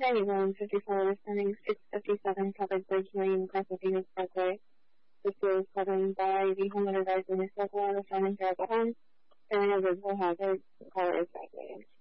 Zone 54, descending 657 Covered Bridge Lane, Pasadena Parkway. This is governed by the home advised in this local on the front and terrible home. There are no visible hazards. Caller is evacuated.